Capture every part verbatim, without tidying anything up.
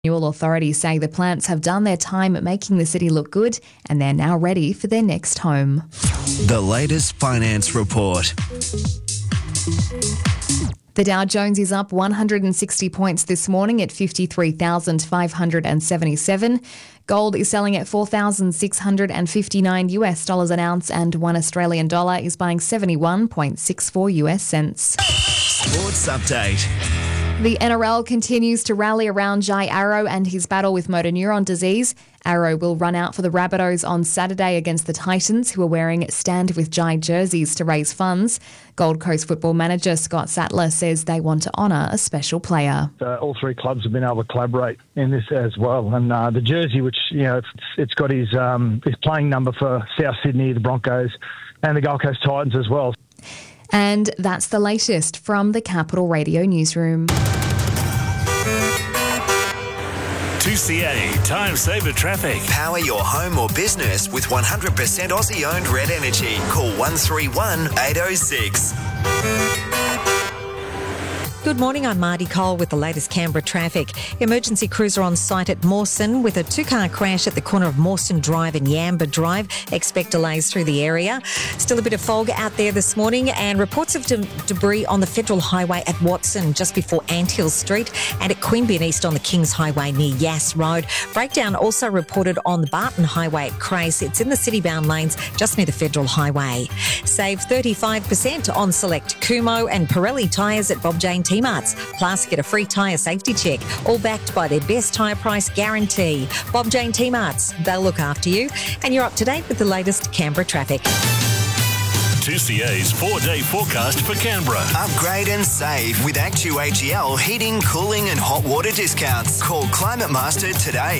Renewal authorities say the plants have done their time at making the city look good and they're now ready for their next home. The latest finance report. The Dow Jones is up one hundred sixty points this morning at fifty-three thousand five hundred seventy-seven. Gold is selling at four thousand six hundred fifty-nine US dollars an ounce, and one Australian dollar is buying seventy-one point six four US cents. Sports update. The N R L continues to rally around Jai Arrow and his battle with motor neuron disease. Arrow will run out for the Rabbitohs on Saturday against the Titans, who are wearing Stand With Jai jerseys to raise funds. Gold Coast football manager Scott Sattler says they want to honour a special player. Uh, all three clubs have been able to collaborate in this as well. And uh, the jersey, which, you know, it's, it's got his, um, his playing number for South Sydney, the Broncos, and the Gold Coast Titans as well. And that's the latest from the Capital Radio newsroom. two C A Time Saver Traffic. Power your home or business with one hundred percent Aussie-owned Red Energy. Call one three one, eight oh six. Good morning, I'm Marty Cole with the latest Canberra traffic. Emergency crews are on site at Mawson with a two-car crash at the corner of Mawson Drive and Yamba Drive. Expect delays through the area. Still a bit of fog out there this morning, and reports of de- debris on the Federal Highway at Watson just before Anthill Street, and at Queanbeyan East on the Kings Highway near Yass Road. Breakdown also reported on the Barton Highway at Crace. It's in the city-bound lanes just near the Federal Highway. Save thirty-five percent on select Kumho and Pirelli tyres at Bob Jane T-Marts. Plus, get a free tyre safety check, all backed by their best tyre price guarantee. Bob Jane T-Marts, they'll look after you. And you're up to date with the latest Canberra traffic. two C A's four-day forecast for Canberra. Upgrade and save with Actu A G L heating, cooling and hot water discounts. Call Climate Master today.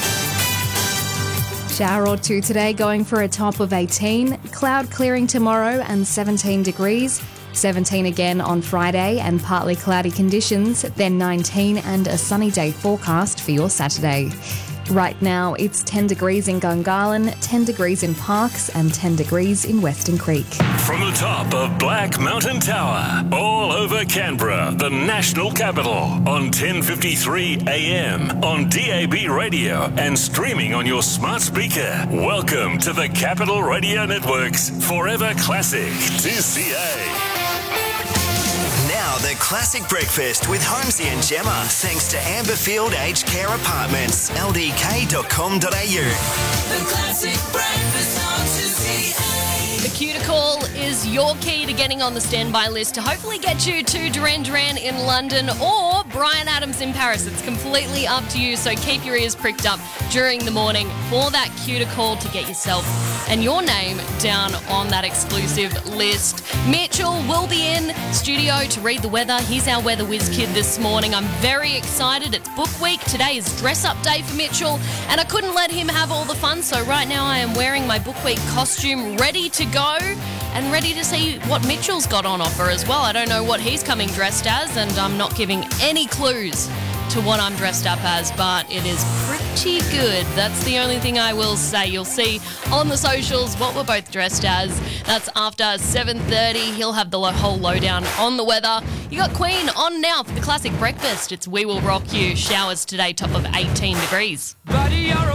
Shower or two today, going for a top of eighteen. Cloud clearing tomorrow and seventeen degrees. seventeen again on Friday and partly cloudy conditions, then nineteen and a sunny day forecast for your Saturday. Right now it's ten degrees in Gungahlin, ten degrees in Parkes and ten degrees in Western Creek. From the top of Black Mountain Tower, all over Canberra, the national capital, on ten fifty-three A M, on D A B radio and streaming on your smart speaker. Welcome to the Capital Radio Network's Forever Classic two C A. Now the Classic Breakfast with Holmesy and Gemma, thanks to Amberfield Aged Care Apartments, L D K dot com dot A U. The Classic Breakfast on two C A. The Cuticle is your key to getting on the standby list to hopefully get you to Duran Duran in London or Bryan Adams in Paris. It's completely up to you, so keep your ears pricked up during the morning for that Cuticle to get yourself and your name down on that exclusive list. Mitchell will be in studio to read the weather. He's our weather whiz kid this morning. I'm very excited. It's book week. Today is dress up day for Mitchell, and I couldn't let him have all the fun, so right now I am wearing my book week costume, ready to go and ready to see what Mitchell's got on offer as well. I don't know what he's coming dressed as, and I'm not giving any clues to what I'm dressed up as, but it is pretty good. That's the only thing I will say. You'll see on the socials what we're both dressed as. That's after seven thirty. He'll have the whole lowdown on the weather. You got Queen on now for the Classic Breakfast. It's We Will Rock You. Showers today, top of eighteen degrees. Buddy, you're